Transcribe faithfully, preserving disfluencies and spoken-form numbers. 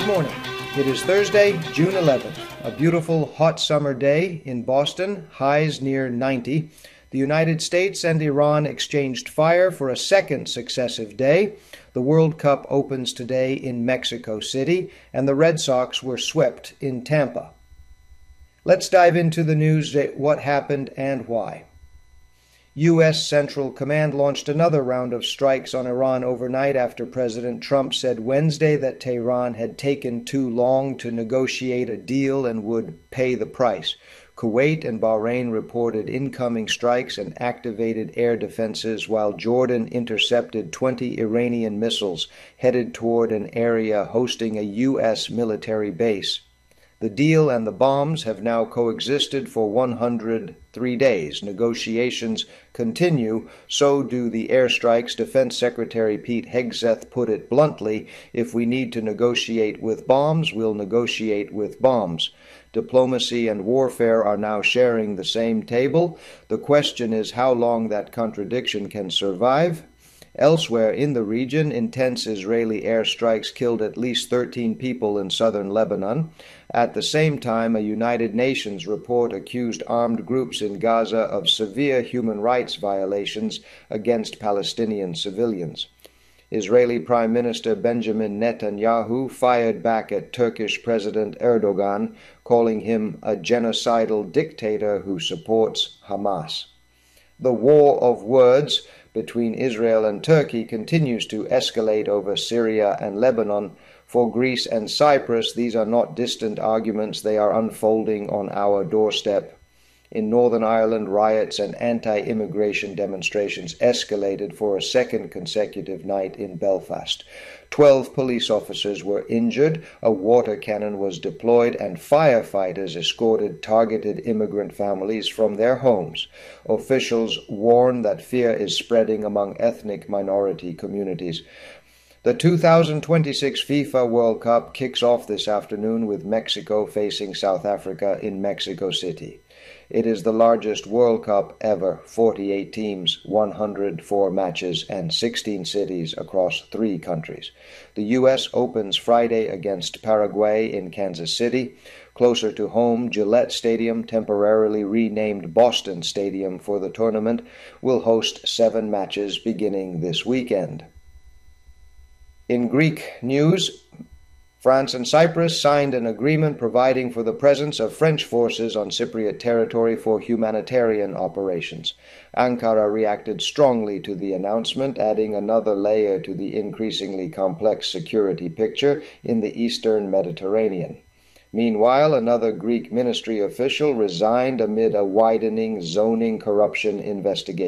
Good morning. It is Thursday, June eleventh, a beautiful hot summer day in Boston, highs near ninety. The United States and Iran exchanged fire for a second successive day. The World Cup opens today in Mexico City, and the Red Sox were swept in Tampa. Let's dive into the news, what happened and why. U S Central Command launched another round of strikes on Iran overnight after President Trump said Wednesday that Tehran had taken too long to negotiate a deal and would pay the price. Kuwait and Bahrain reported incoming strikes and activated air defenses, while Jordan intercepted twenty Iranian missiles headed toward an area hosting a U S military base. The deal and the bombs have now coexisted for one hundred three days. Negotiations continue, so do the airstrikes. Defense Secretary Pete Hegseth put it bluntly, if we need to negotiate with bombs, we'll negotiate with bombs. Diplomacy and warfare are now sharing the same table. The question is how long that contradiction can survive. Elsewhere in the region, intense Israeli airstrikes killed at least thirteen people in southern Lebanon. At the same time, a United Nations report accused armed groups in Gaza of severe human rights violations against Palestinian civilians. Israeli Prime Minister Benjamin Netanyahu fired back at Turkish President Erdogan, calling him a genocidal dictator who supports Hamas. The war of words between Israel and Turkey continues to escalate over Syria and Lebanon. For Greece and Cyprus, these are not distant arguments, they are unfolding on our doorstep. In Northern Ireland, riots and anti-immigration demonstrations escalated for a second consecutive night in Belfast. Twelve police officers were injured, a water cannon was deployed, and firefighters escorted targeted immigrant families from their homes. Officials warn that fear is spreading among ethnic minority communities. The two thousand twenty-six FIFA World Cup kicks off this afternoon with Mexico facing South Africa in Mexico City. It is the largest World Cup ever, forty-eight teams, one hundred four matches, and sixteen cities across three countries. The U S opens Friday against Paraguay in Kansas City. Closer to home, Gillette Stadium, temporarily renamed Boston Stadium for the tournament, will host seven matches beginning this weekend. In Greek news, France and Cyprus signed an agreement providing for the presence of French forces on Cypriot territory for humanitarian operations. Ankara reacted strongly to the announcement, adding another layer to the increasingly complex security picture in the eastern Mediterranean. Meanwhile, another Greek ministry official resigned amid a widening zoning corruption investigation.